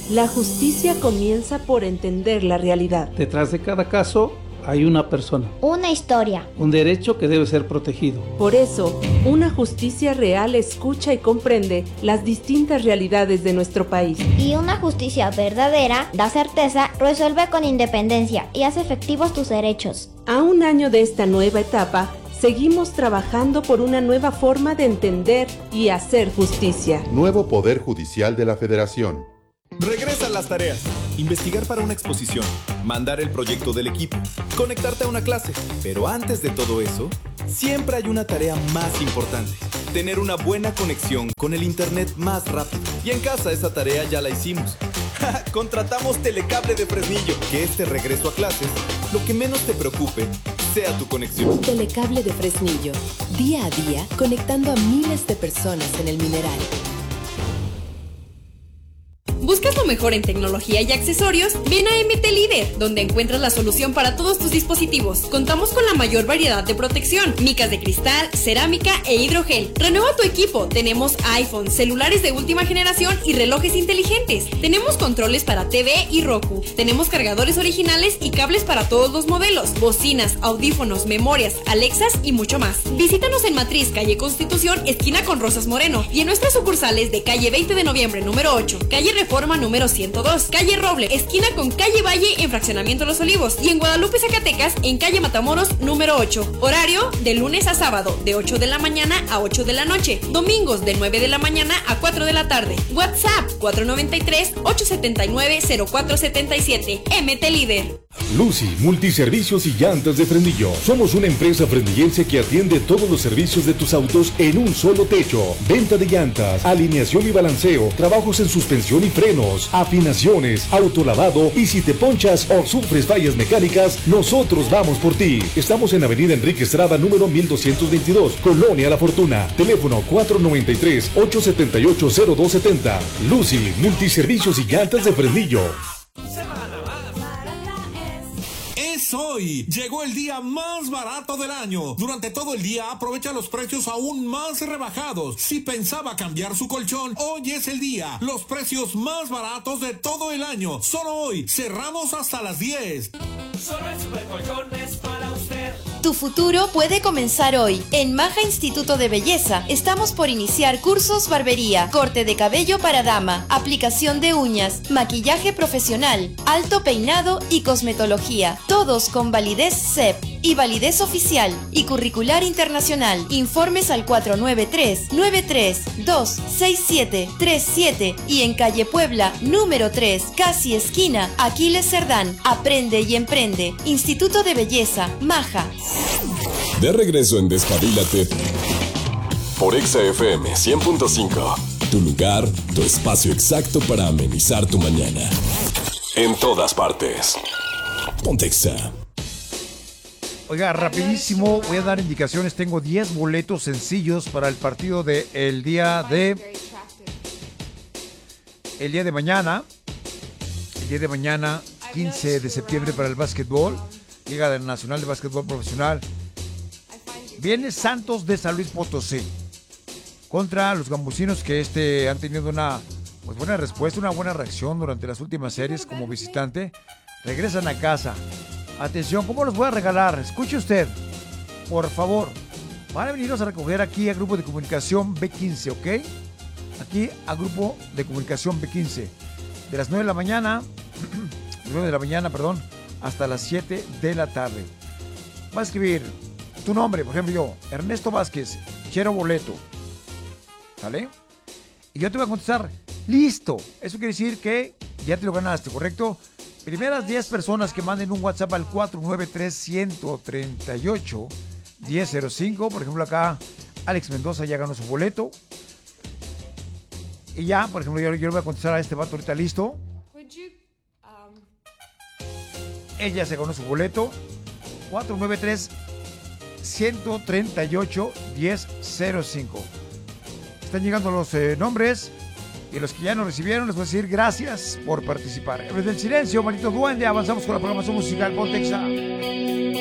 La justicia comienza por entender la realidad. Detrás de cada caso hay una persona. Una historia. Un derecho que debe ser protegido. Por eso, una justicia real escucha y comprende las distintas realidades de nuestro país. Y una justicia verdadera da certeza, resuelve con independencia y hace efectivos tus derechos. A un año de esta nueva etapa, seguimos trabajando por una nueva forma de entender y hacer justicia. Nuevo Poder Judicial de la Federación. Regresan las tareas. Investigar para una exposición, mandar el proyecto del equipo, conectarte a una clase. Pero antes de todo eso, siempre hay una tarea más importante. Tener una buena conexión con el internet más rápido. Y en casa esa tarea ya la hicimos. Contratamos Telecable de Fresnillo. Que este regreso a clases, lo que menos te preocupe sea tu conexión. Telecable de Fresnillo. Día a día, conectando a miles de personas en el Mineral. ¿Buscas lo mejor en tecnología y accesorios? Ven a MT Líder, donde encuentras la solución para todos tus dispositivos. Contamos con la mayor variedad de protección, micas de cristal, cerámica e hidrogel. Renueva tu equipo. Tenemos iPhone, celulares de última generación y relojes inteligentes. Tenemos controles para TV y Roku. Tenemos cargadores originales y cables para todos los modelos, bocinas, audífonos, memorias, Alexas y mucho más. Visítanos en Matriz, calle Constitución, esquina con Rosas Moreno, y en nuestras sucursales de calle 20 de noviembre número 8, calle Reforma número 102, calle Roble, esquina con calle Valle en Fraccionamiento Los Olivos, y en Guadalupe, Zacatecas, en calle Matamoros número 8. Horario de lunes a sábado, de 8 de la mañana a 8 de la noche. Domingos de 9 de la mañana a 4 de la tarde. WhatsApp 493-879-0477. MT Líder. Lucy, multiservicios y llantas de Fresnillo. Somos una empresa fresnillense que atiende todos los servicios de tus autos en un solo techo. Venta de llantas, alineación y balanceo, trabajos en suspensión y frenos, afinaciones, autolavado, y si te ponchas o sufres fallas mecánicas, nosotros vamos por ti. Estamos en Avenida Enrique Estrada, número 1222, Colonia La Fortuna. Teléfono 493-878-0270. Lucy, multiservicios y llantas de Fresnillo. Hoy llegó el día más barato del año. Durante todo el día aprovecha los precios aún más rebajados. Si pensaba cambiar su colchón, hoy es el día. Los precios más baratos de todo el año. Solo hoy. Cerramos hasta las 10. Solo el Supercolchón es para usted. Tu futuro puede comenzar hoy. En Maja Instituto de Belleza estamos por iniciar cursos barbería, corte de cabello para dama, aplicación de uñas, maquillaje profesional, alto peinado y cosmetología. Todos con validez CEP y validez oficial y curricular internacional. Informes al 493-932-6737 y en calle Puebla, número 3, casi esquina, Aquiles Cerdán. Aprende y emprende. Instituto de Belleza, Maja. De regreso en Despabilate por Exa FM 100.5. Tu lugar, tu espacio exacto para amenizar tu mañana. En todas partes. Ponte Exa. Oiga, rapidísimo, voy a dar indicaciones. Tengo 10 boletos sencillos para el partido de el día de mañana. El día de mañana, 15 de septiembre, para el básquetbol. Liga Nacional de Básquetbol Profesional. Viene Santos de San Luis Potosí contra los gambusinos, que han tenido una buena respuesta, una buena reacción durante las últimas series como visitante. Regresan a casa. Atención, ¿cómo los voy a regalar? Escuche usted, por favor. Van a venirnos a recoger aquí a Grupo de Comunicación B15, ¿ok? Aquí a Grupo de Comunicación B15. De las 9 de la mañana, hasta las 7 de la tarde. Va a escribir tu nombre, por ejemplo yo, Ernesto Vázquez, quiero boleto. ¿Sale? Y yo te voy a contestar, listo. Eso quiere decir que ya te lo ganaste, ¿correcto? Primeras 10 personas que manden un WhatsApp al 493-138-1005. Por ejemplo, acá Alex Mendoza ya ganó su boleto. Y ya, por ejemplo, yo le voy a contestar a este vato ahorita, listo. Ella se ganó su boleto. 493-138-1005. Están llegando los nombres. Y los que ya nos recibieron, les voy a decir gracias por participar. Desde el silencio, maldito duende, avanzamos con la programación musical. Ponte Exa.